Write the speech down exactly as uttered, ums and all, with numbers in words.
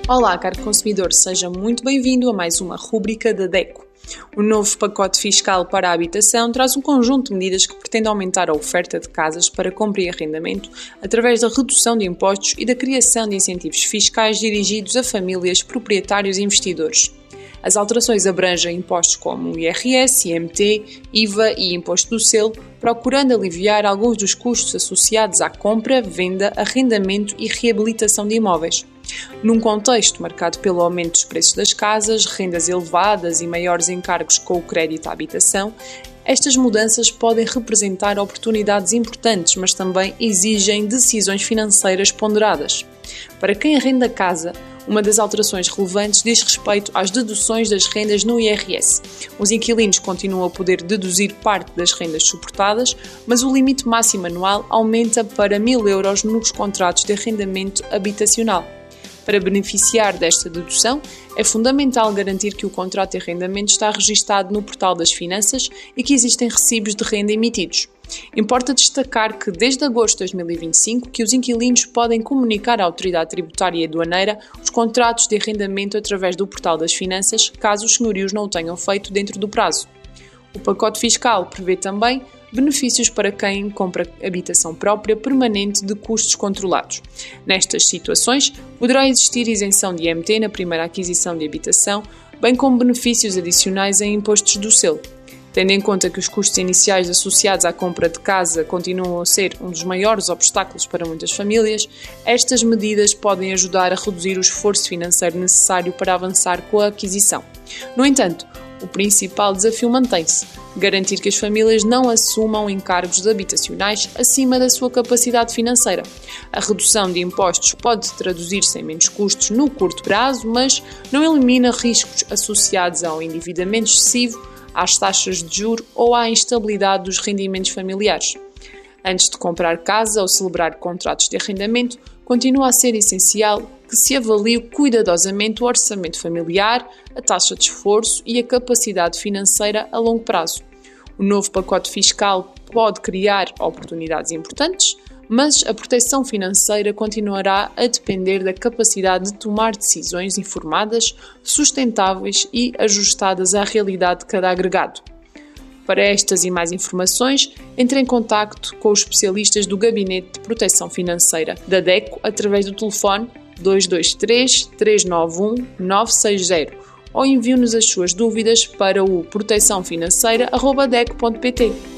Olá, caro consumidor, seja muito bem-vindo a mais uma rúbrica da DECO. O novo pacote fiscal para a habitação traz um conjunto de medidas que pretende aumentar a oferta de casas para compra e arrendamento através da redução de impostos e da criação de incentivos fiscais dirigidos a famílias, proprietários e investidores. As alterações abrangem impostos como o I R S, I M T, I V A e Imposto do Selo, procurando aliviar alguns dos custos associados à compra, venda, arrendamento e reabilitação de imóveis. Num contexto marcado pelo aumento dos preços das casas, rendas elevadas e maiores encargos com o crédito à habitação, estas mudanças podem representar oportunidades importantes, mas também exigem decisões financeiras ponderadas. Para quem arrenda casa, uma das alterações relevantes diz respeito às deduções das rendas no I R S. Os inquilinos continuam a poder deduzir parte das rendas suportadas, mas o limite máximo anual aumenta para mil euros nos contratos de arrendamento habitacional. Para beneficiar desta dedução, é fundamental garantir que o contrato de arrendamento está registado no Portal das Finanças e que existem recibos de renda emitidos. Importa destacar que, desde agosto de dois mil e vinte e cinco, que os inquilinos podem comunicar à Autoridade Tributária e Aduaneira os contratos de arrendamento através do Portal das Finanças, caso os senhorios não o tenham feito dentro do prazo. O pacote fiscal prevê também benefícios para quem compra habitação própria permanente de custos controlados. Nestas situações, poderá existir isenção de I M T na primeira aquisição de habitação, bem como benefícios adicionais em impostos do selo. Tendo em conta que os custos iniciais associados à compra de casa continuam a ser um dos maiores obstáculos para muitas famílias, estas medidas podem ajudar a reduzir o esforço financeiro necessário para avançar com a aquisição. No entanto, o principal desafio mantém-se: garantir que as famílias não assumam encargos habitacionais acima da sua capacidade financeira. A redução de impostos pode traduzir-se em menos custos no curto prazo, mas não elimina riscos associados ao endividamento excessivo, às taxas de juros ou à instabilidade dos rendimentos familiares. Antes de comprar casa ou celebrar contratos de arrendamento, continua a ser essencial que se avalie cuidadosamente o orçamento familiar, a taxa de esforço e a capacidade financeira a longo prazo. O novo pacote fiscal pode criar oportunidades importantes, mas a proteção financeira continuará a depender da capacidade de tomar decisões informadas, sustentáveis e ajustadas à realidade de cada agregado. Para estas e mais informações, entre em contacto com os especialistas do Gabinete de Proteção Financeira da DECO através do telefone dois dois três, três nove um, nove seis zero ou envie-nos as suas dúvidas para o proteção financeira arroba deco ponto pt.